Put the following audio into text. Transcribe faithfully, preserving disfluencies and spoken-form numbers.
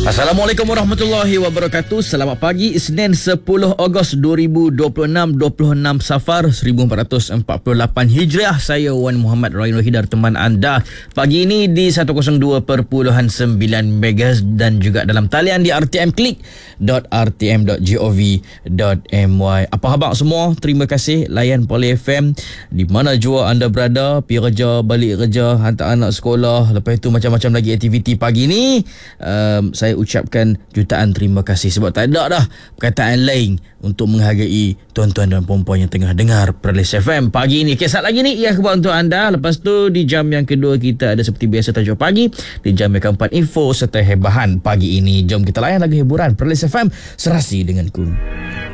Assalamualaikum warahmatullahi wabarakatuh. Selamat pagi, Isnin sepuluh Ogos dua ribu dua puluh enam, dua puluh enam Safar seribu empat ratus empat puluh lapan Hijriah. Saya Wan Muhammad Rainul Hidar, teman anda pagi ini di seratus dua perpuluhan sembilan megahertz dan juga dalam talian di r t m klik dot r t m dot gov dot m y. Apa khabar semua? Terima kasih layan Poli F M di mana jua anda berada, pergi kerja, balik kerja, hantar anak sekolah, lepas itu macam-macam lagi aktiviti pagi ni. Um, saya ucapkan jutaan terima kasih sebab tak ada dah perkataan lain untuk menghargai tuan-tuan dan puan-puan yang tengah dengar Perlis F M pagi ini. Kisah lagi ni ia khabar untuk anda. Lepas tu di jam yang kedua kita ada seperti biasa tajuk pagi, di jam yang keempat info serta hebahan pagi ini. Jom kita layan lagu hiburan Perlis F M, Serasi Denganku.